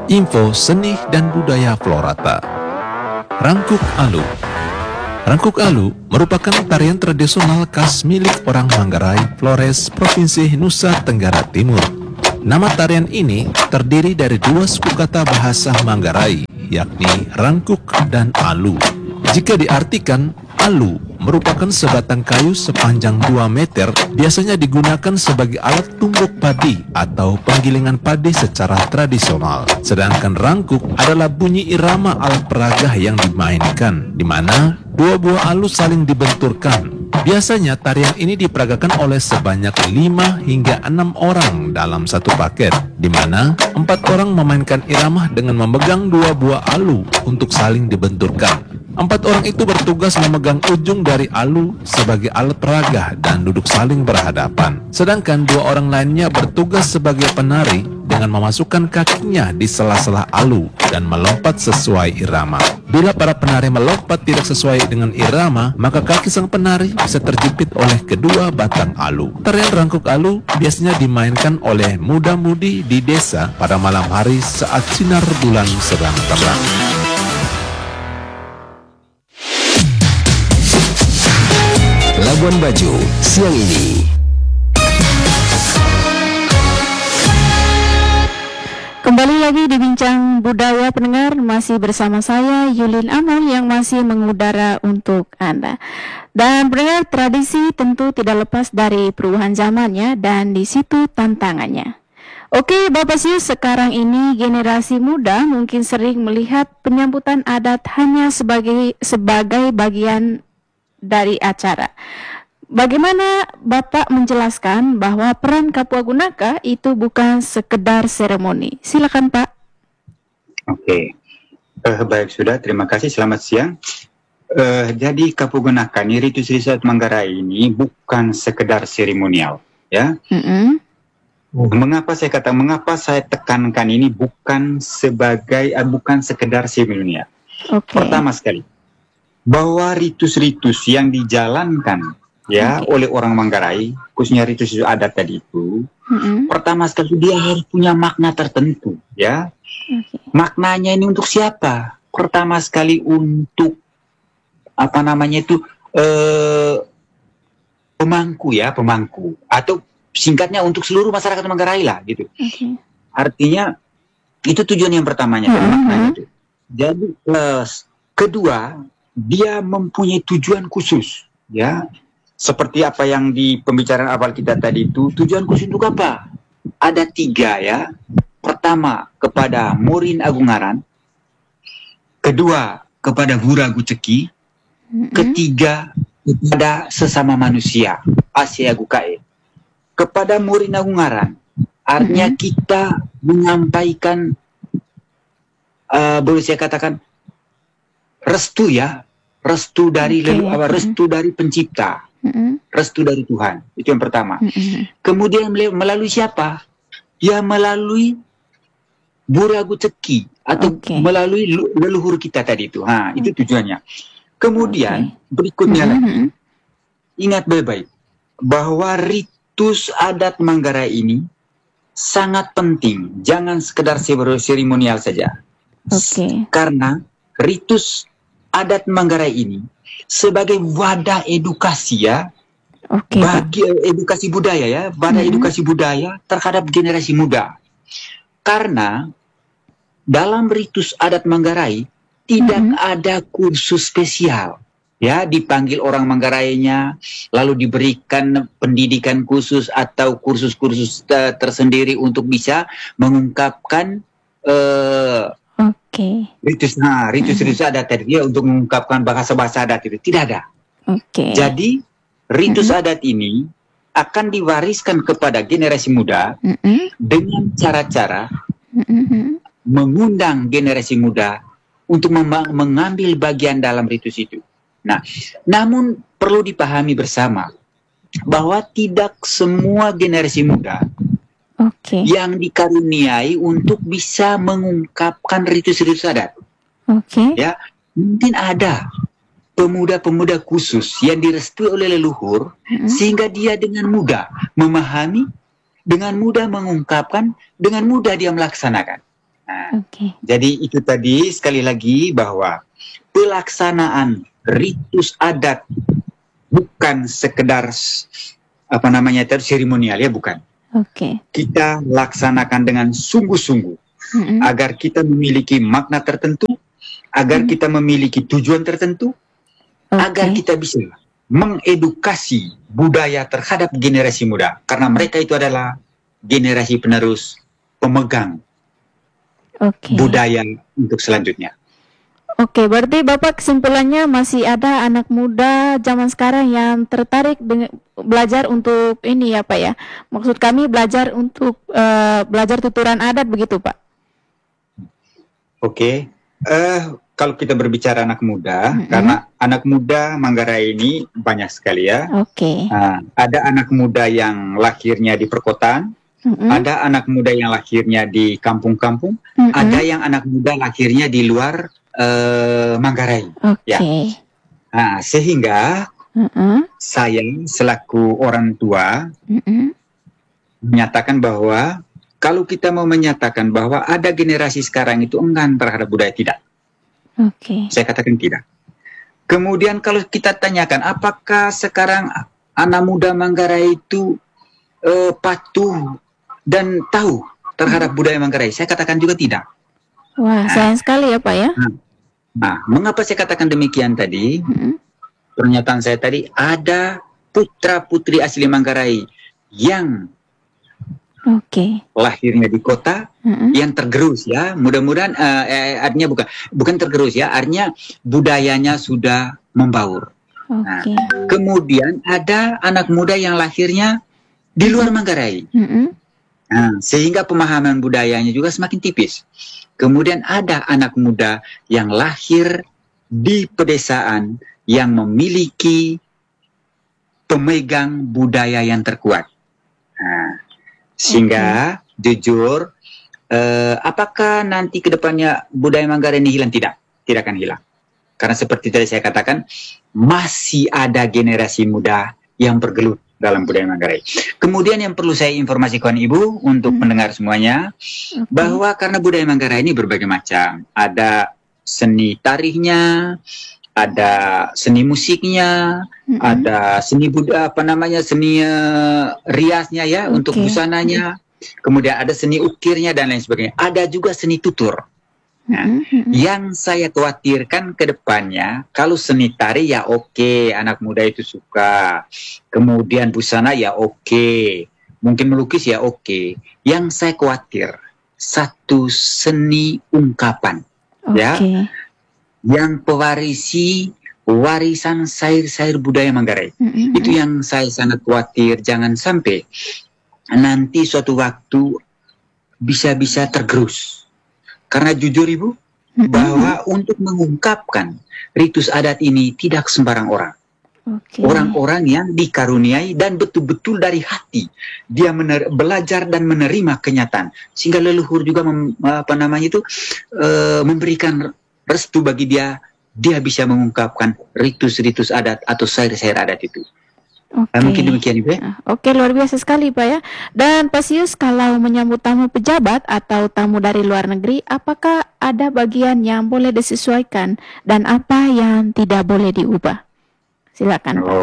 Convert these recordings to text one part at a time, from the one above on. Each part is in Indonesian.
Info seni dan budaya Florata. Rangkuk Alu. Rangkuk Alu merupakan tarian tradisional khas milik orang Manggarai, Flores, Provinsi Nusa Tenggara Timur. Nama tarian ini terdiri dari dua suku kata bahasa Manggarai, yakni rangkuk dan alu. Jika diartikan, alu merupakan sebatang kayu sepanjang 2 meter, biasanya digunakan sebagai alat tumbuk padi atau penggilingan padi secara tradisional. Sedangkan rangkuk adalah bunyi irama alat peragah yang dimainkan, di mana dua buah alu saling dibenturkan. Biasanya tarian ini diperagakan oleh sebanyak 5 hingga 6 orang dalam satu paket, di mana 4 orang memainkan irama dengan memegang 2 buah alu untuk saling dibenturkan. 4 orang itu bertugas memegang ujung dari alu sebagai alat peragah dan duduk saling berhadapan. Sedangkan 2 orang lainnya bertugas sebagai penari dengan memasukkan kakinya di sela-sela alu dan melompat sesuai irama. Bila para penari melompat tidak sesuai dengan irama, maka kaki sang penari bisa terjepit oleh kedua batang alu. Tarian rangkuk alu biasanya dimainkan oleh muda-mudi di desa pada malam hari saat sinar bulan sedang terang. Labuan Bajo siang ini. Kembali lagi di Bincang Budaya pendengar, masih bersama saya Yulin Amal yang masih mengudara untuk Anda. Dan pendengar, tradisi tentu tidak lepas dari perubahan zamannya dan di situ tantangannya. Oke Bapak Siu, sekarang ini generasi muda mungkin sering melihat penyambutan adat hanya sebagai bagian dari acara. Bagaimana Bapak menjelaskan bahwa peran Kapua Gunaka itu bukan sekedar seremoni? Silakan Pak. Oke, baik sudah. Terima kasih. Selamat siang. Jadi Kapua Gunaka, Ritus Riset Manggarai ini bukan sekedar seremonial, ya. Mengapa saya tekankan ini bukan sekedar seremonial? Pertama sekali, bahwa ritus-ritus yang dijalankan oleh orang Manggarai, khususnya ritus adat tadi itu, pertama sekali dia harus punya makna tertentu, ya. Maknanya ini untuk siapa? Pertama sekali untuk pemangku, atau singkatnya untuk seluruh masyarakat Manggarai lah, gitu. Artinya itu tujuan yang pertamanya, maknanya itu. Jadi kedua, dia mempunyai tujuan khusus, ya. Seperti apa yang di pembicaraan awal kita tadi itu, tujuan khusus untuk apa? Ada 3, ya. Pertama, kepada Morin Agungaran. Kedua, kepada Buragu Ceki. Ketiga, kepada sesama manusia, Asia Gukae. Kepada Morin Agungaran, artinya kita menyampaikan, boleh saya katakan, restu, ya. Restu dari restu dari pencipta. Restu dari Tuhan. Itu yang pertama. Kemudian melalui siapa? Ya melalui Buragu Ceki atau melalui leluhur kita tadi itu. Itu tujuannya. Kemudian berikutnya lagi, ingat baik-baik bahwa ritus adat Manggarai ini sangat penting. Jangan sekedar seremonial saja. Karena ritus adat Manggarai ini sebagai wadah edukasi, ya, bagi edukasi budaya, ya, wadah edukasi budaya terhadap generasi muda. Karena dalam ritus adat Manggarai tidak ada kursus spesial, ya, dipanggil orang Manggarainya lalu diberikan pendidikan khusus atau kursus-kursus tersendiri untuk bisa mengungkapkan ritus adat tadi, ya, untuk mengungkapkan bahasa-bahasa adat itu tidak ada. Jadi ritus adat ini akan diwariskan kepada generasi muda dengan cara-cara mengundang generasi muda untuk mengambil bagian dalam ritus itu. Nah, namun perlu dipahami bersama bahwa tidak semua generasi muda yang dikaruniai untuk bisa mengungkapkan ritus-ritus adat. Ya, mungkin ada pemuda-pemuda khusus yang direstui oleh leluhur sehingga dia dengan mudah memahami, dengan mudah mengungkapkan, dengan mudah dia melaksanakan. Nah, jadi itu tadi sekali lagi bahwa pelaksanaan ritus adat bukan sekedar seremonial ya, bukan. Kita laksanakan dengan sungguh-sungguh agar kita memiliki makna tertentu, agar kita memiliki tujuan tertentu, agar kita bisa mengedukasi budaya terhadap generasi muda, karena mereka itu adalah generasi penerus pemegang budaya untuk selanjutnya. Berarti Bapak kesimpulannya masih ada anak muda zaman sekarang yang tertarik belajar untuk ini ya Pak ya. Maksud kami belajar untuk belajar tuturan adat begitu Pak. Kalau kita berbicara anak muda, karena anak muda Manggarai ini banyak sekali ya. Ada anak muda yang lahirnya di perkotaan, ada anak muda yang lahirnya di kampung-kampung, ada yang anak muda lahirnya di luar Manggarai. Ya. Nah, sehingga saya selaku orang tua menyatakan bahwa kalau kita mau menyatakan bahwa ada generasi sekarang itu enggan terhadap budaya, tidak. Saya katakan tidak. Kemudian kalau kita tanyakan apakah sekarang anak muda Manggarai itu patuh dan tahu terhadap budaya Manggarai, saya katakan juga tidak. Wah, sayang sekali ya Pak ya. Nah, mengapa saya katakan demikian tadi? Pernyataan saya tadi, ada putra-putri asli Manggarai yang lahirnya di kota, yang tergerus ya. Mudah-mudahan artinya bukan tergerus ya, artinya budayanya sudah membaur. Nah, kemudian ada anak muda yang lahirnya di luar Manggarai. Nah, sehingga pemahaman budayanya juga semakin tipis. Kemudian ada anak muda yang lahir di pedesaan yang memiliki pemegang budaya yang terkuat. Nah, sehingga jujur, apakah nanti ke depannya budaya Manggarai ini hilang? Tidak akan hilang. Karena seperti tadi saya katakan, masih ada generasi muda yang bergelut dalam budaya Manggarai. Kemudian yang perlu saya informasikan Ibu untuk pendengar semuanya, bahwa karena budaya Manggarai ini berbagai macam. Ada seni tarikhnya, ada seni musiknya, ada seni seni riasnya ya, untuk busananya. Kemudian ada seni ukirnya dan lain sebagainya. Ada juga seni tutur. Nah, yang saya khawatirkan ke depannya, kalau seni tari ya oke, anak muda itu suka. Kemudian busana ya oke. Mungkin melukis ya oke. Yang saya khawatir, satu seni ungkapan. Ya. Yang pewarisi warisan syair-syair budaya Manggarai. Itu yang saya sangat khawatir, jangan sampai nanti suatu waktu bisa-bisa tergerus. Karena jujur Ibu, bahwa untuk mengungkapkan ritus adat ini tidak sembarang orang. Orang-orang yang dikaruniai dan betul-betul dari hati dia belajar dan menerima kenyataan, sehingga leluhur juga memberikan restu bagi dia bisa mengungkapkan ritus-ritus adat atau syair-syair adat itu. Mungkin demikian Ibu ya. Luar biasa sekali Pak ya. Dan Pak Sius, kalau menyambut tamu pejabat atau tamu dari luar negeri, apakah ada bagian yang boleh disesuaikan dan apa yang tidak boleh diubah? Silakan Pak.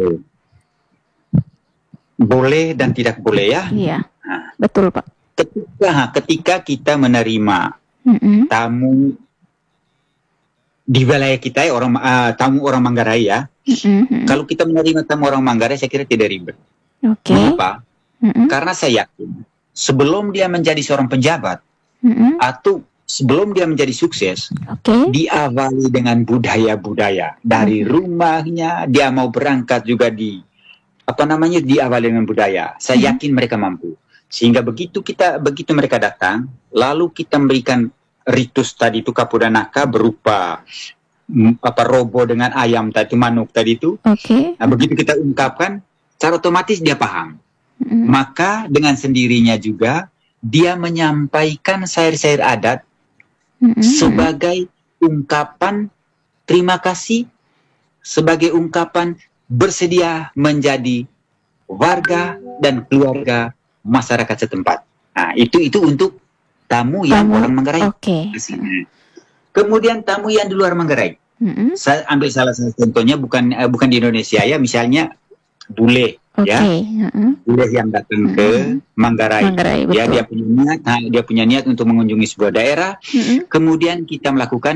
Boleh dan tidak boleh ya. Iya, betul Pak. Ketika kita menerima tamu di wilayah kita ya, tamu orang Manggarai ya. Kalau kita menerima tamu orang Manggarai, saya kira tidak ribet. Mengapa? Karena saya yakin sebelum dia menjadi seorang penjabat atau sebelum dia menjadi sukses, diawali dengan budaya-budaya dari rumahnya. Dia mau berangkat juga diawali dengan budaya. Saya yakin mereka mampu. Sehingga begitu mereka datang, lalu kita memberikan ritus tadi itu kapudanaka berupa robo dengan ayam tadi, manuk tadi itu. Nah, begitu kita ungkapkan, secara otomatis dia paham. Maka dengan sendirinya juga dia menyampaikan syair-syair adat sebagai ungkapan terima kasih, sebagai ungkapan bersedia menjadi warga dan keluarga masyarakat setempat. Nah, itu untuk tamu yang orang Manggarai. Oke. Kemudian tamu yang di luar Manggarai. Saya ambil salah satu contohnya, bukan di Indonesia ya, misalnya bule. Ya, bule yang datang ke Manggarai. Ya, dia punya niat untuk mengunjungi sebuah daerah. Kemudian kita melakukan